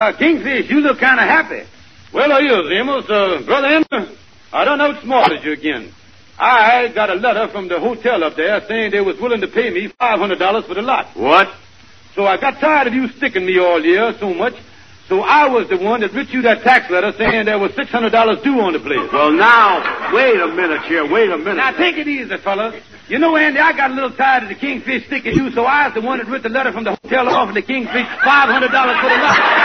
Kingfish, you look kind of happy. Well, Amos, Brother Ender, I done outsmarted you again. I got a letter from the hotel up there saying they was willing to pay me $500 for the lot. What? So I got tired of you sticking me all year so much, so I was the one that writ you that tax letter saying there was $600 due on the place. Well, now, wait a minute here, wait a minute. Now, take it easy, fellas. You know, Andy, I got a little tired of the Kingfish sticking you, so I was the one that writ the letter from the hotel offering the Kingfish $500 for the lot.